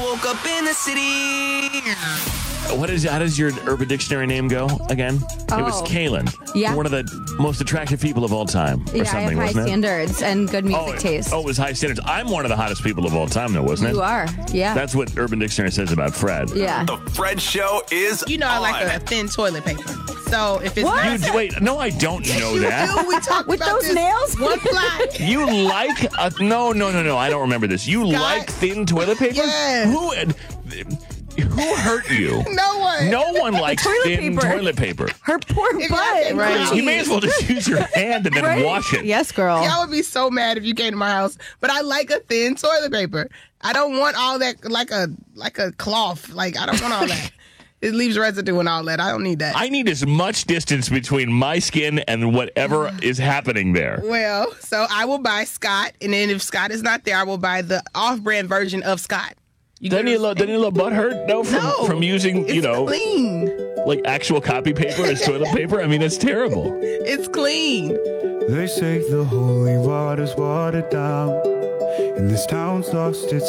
woke up in the city. How does your Urban Dictionary name go again? It was Kaylin. Yeah. One of the most attractive people of all time. Or Yeah, I something, have high wasn't it? standards and good music taste. Oh, it was high standards. I'm one of the hottest people of all time, though, wasn't it? You are, yeah. That's what Urban Dictionary says about Fred. Yeah. The Fred Show is I like a thin toilet paper. So if it's What? not, Wait, no, I don't know that. we talked With about those this nails? one ply. You like no, I don't remember this. You like thin toilet paper? Yes. Who hurt you? No one. No one likes Toilet thin paper. toilet paper. Her poor If butt. I- Right. You may as well just use your hand and then Right? wash it. Yes, girl. Y'all would be so mad if you came to my house. But I like a thin toilet paper. I don't want all that like a cloth. Like I don't want all that. It leaves residue and all that. I don't need that. I need as much distance between my skin and whatever is happening there. Well, so I will buy Scott, and then if Scott is not there, I will buy the off-brand version of Scott. Doesn't your little butt hurt? No, from using, it's clean. like actual copy paper as toilet paper? I mean, it's terrible. It's clean. They say the holy water's watered down, and this town's lost its